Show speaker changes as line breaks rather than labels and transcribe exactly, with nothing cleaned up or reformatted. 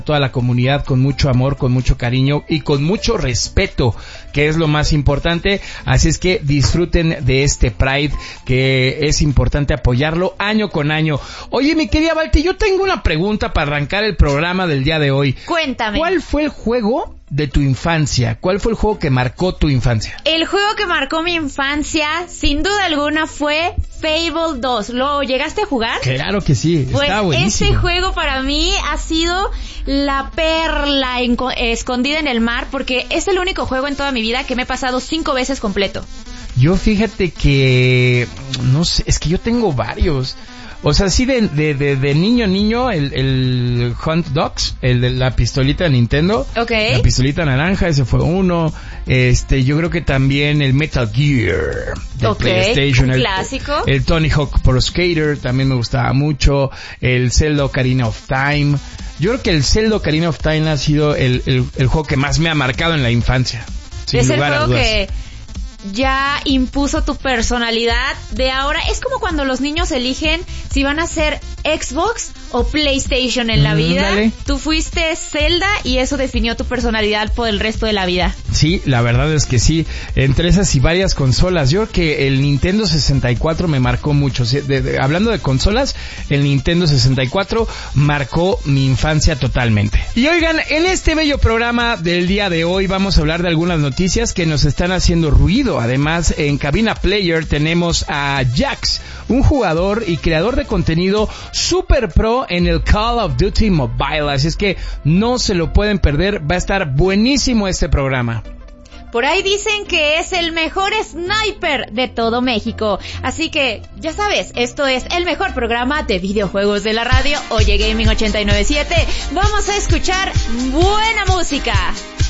toda la comunidad con mucho amor, con mucho cariño y con mucho respeto, que es lo más importante. Así es que disfruten de este Pride, que es importante apoyarlo año con año. Oye, mi querida Balti, yo tengo una pregunta para arrancar el programa del día de hoy.
Cuéntame.
¿Cuál fue el juego de tu infancia? ¿Cuál fue el juego que marcó tu infancia?
El juego que marcó mi infancia, sin duda alguna, fue Fable dos. ¿Lo llegaste a jugar?
Claro que sí,
pues
está buenísimo.
Ese juego para mí ha sido la perla en, escondida en el mar, porque es el único juego en toda mi vida que me he pasado cinco veces completo.
Yo fíjate que, no sé, es que yo tengo varios. O sea, sí de, de, de, de niño niño, el, el Hunt Dogs, el de la pistolita de Nintendo.
Okay.
La pistolita naranja, ese fue uno. Este, yo creo que también el Metal Gear de
okay.
PlayStation.
Un
el,
clásico.
El Tony Hawk Pro Skater también me gustaba mucho. El Zelda Ocarina of Time. Yo creo que el Zelda Ocarina of Time ha sido el, el, el juego que más me ha marcado en la infancia.
Es el juego que ya impuso tu personalidad de ahora. Es como cuando los niños eligen si van a ser Xbox o PlayStation en la vida. Dale. Tú fuiste Zelda y eso definió tu personalidad por el resto de la vida.
Sí, la verdad es que sí. Entre esas y varias consolas. Yo creo que el Nintendo sesenta y cuatro me marcó mucho. De, de, hablando de consolas, el Nintendo sesenta y cuatro marcó mi infancia totalmente. Y oigan, en este bello programa del día de hoy vamos a hablar de algunas noticias que nos están haciendo ruido. Además, en Cabina Player tenemos a Jax, un jugador y creador de contenido super pro en el Call of Duty Mobile. Así es que no se lo pueden perder. Va a estar buenísimo este programa.
Por ahí dicen que es el mejor sniper de todo México. Así que, ya sabes, esto es el mejor programa de videojuegos de la radio. Oye Gaming ochenta y nueve punto siete. Vamos a escuchar buena música.